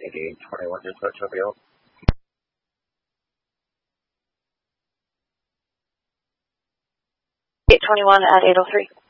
8821, dispatch, how may I help? 821 at 803.